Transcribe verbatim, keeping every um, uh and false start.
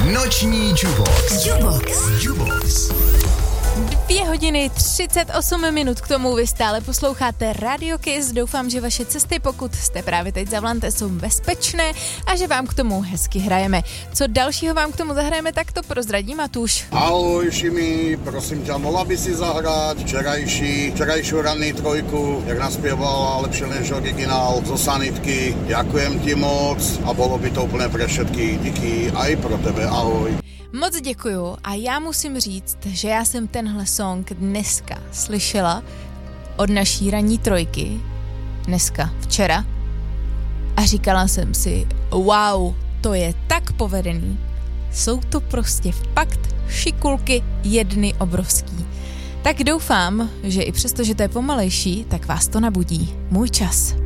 Noční Jubox. Jubox. Jubox. Dvě hodiny třicet osm minut k tomu vy stále posloucháte Radio Kiss. Doufám, že vaše cesty, pokud jste právě teď za volantem, jsou bezpečné a že vám k tomu hezky hrajeme. Co dalšího vám k tomu zahrajeme, tak to prozradí Matúš. Ahoj Šimi, prosím ťa, mohla by si zahrať včerajší, včerajšiu ranný trojku, jak naspievala lepšie než originál zo sanitky. Ďakujem ti moc a bolo by to úplne pre všetkých. Díky aj pro tebe, ahoj. Moc děkuju a já musím říct, že já jsem tenhle song dneska slyšela od naší ranní trojky, dneska, včera, a říkala jsem si, wow, to je tak povedený. Jsou to prostě fakt šikulky jedny obrovský. Tak doufám, že i přesto, že to je pomalejší, tak vás to nabudí. Můj čas.